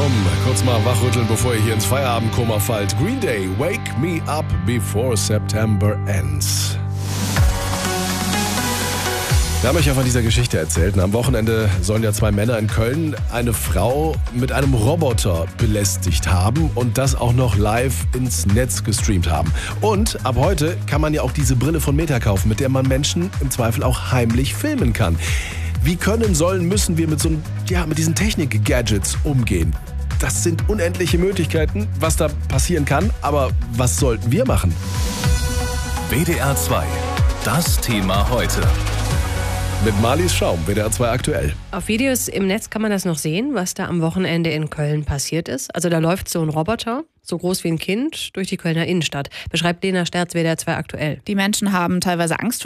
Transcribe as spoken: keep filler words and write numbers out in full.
Schaum. Kurz mal wachrütteln, bevor ihr hier ins Feierabendkoma fallt. Green Day, Wake Me Up Before September Ends. Wir haben euch ja von dieser Geschichte erzählt. Am Wochenende sollen ja zwei Männer in Köln eine Frau mit einem Roboter belästigt haben und das auch noch live ins Netz gestreamt haben. Und ab heute kann man ja auch diese Brille von Meta kaufen, mit der man Menschen im Zweifel auch heimlich filmen kann. Wie können, sollen, müssen wir mit so ja, mit diesen Technik-Gadgets umgehen? Das sind unendliche Möglichkeiten, was da passieren kann. Aber was sollten wir machen? W D R zwei, das Thema heute. Mit Marlies Schaum, W D R zwei aktuell. Auf Videos im Netz kann man das noch sehen, was da am Wochenende in Köln passiert ist. Also da läuft so ein Roboter, so groß wie ein Kind, durch die Kölner Innenstadt. Beschreibt Lena Sterz, W D R zwei aktuell. Die Menschen haben teilweise Angst vor